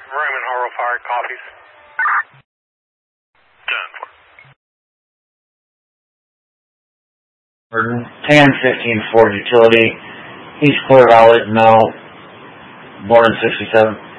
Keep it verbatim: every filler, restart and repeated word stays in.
Raymond Harrow Fire copies. Done for. ten fifteen Ford Utility, East Clear Valley, no, born in sixty-seven.